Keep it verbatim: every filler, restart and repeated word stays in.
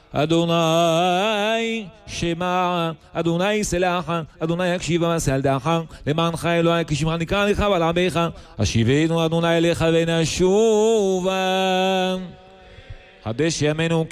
אדוני שמע, אדוני סלח, אדוני יקשיב ומעשה על דעך, למענך אלוהי כשמך נקרא לך ועל עמך, השיבנו אדוני אליך ונשובה. חדש ימינו